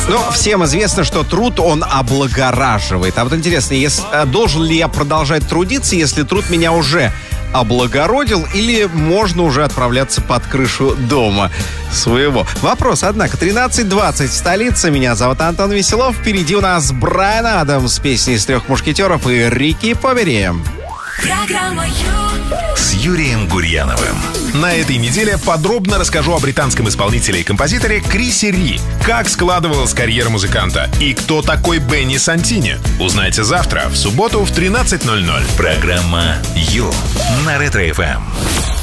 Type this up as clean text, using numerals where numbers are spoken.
Ну, всем известно, что труд, он облагораживает. А вот интересно, должен ли я продолжать трудиться, если труд меня уже облагородил, или можно уже отправляться под крышу дома своего? Вопрос, однако, 13:20 в столице. Меня зовут Антон Веселов. Впереди у нас Брайан Адамс с песней из «Трех мушкетеров» и Рики Повери. Программа с Юрием Гурьяновым. На этой неделе подробно расскажу о британском исполнителе и композиторе Крисе Ри. Как складывалась карьера музыканта и кто такой Бенни Сантини. Узнайте завтра, в субботу в 13:00. Программа Ю на Ретро-ФМ.